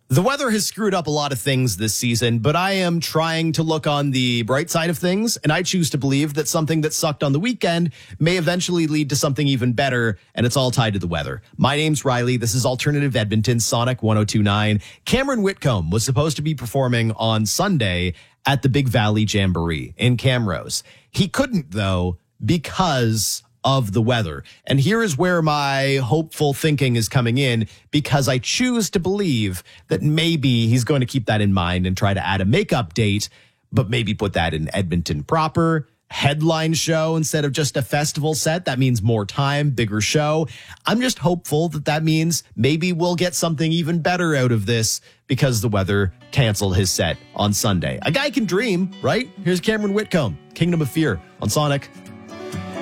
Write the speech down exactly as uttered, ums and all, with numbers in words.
The weather has screwed up a lot of things this season, but I am trying to look on the bright side of things, and I choose to believe that something that sucked on the weekend may eventually lead to something even better, and it's all tied to the weather. My name's Riley. This is Alternative Edmonton, Sonic one oh two point nine. Cameron Whitcomb was supposed to be performing on Sunday at the Big Valley Jamboree in Camrose. He couldn't, though, because of the weather. And here is where my hopeful thinking is coming in, because I choose to believe that maybe he's going to keep that in mind and try to add a makeup date, but maybe put that in Edmonton proper, headline show instead of just a festival set. That means more time, bigger show. I'm just hopeful that that means maybe we'll get something even better out of this because the weather canceled his set on Sunday. A guy can dream, right? Here's Cameron Whitcomb, Kingdom of Fear on Sonic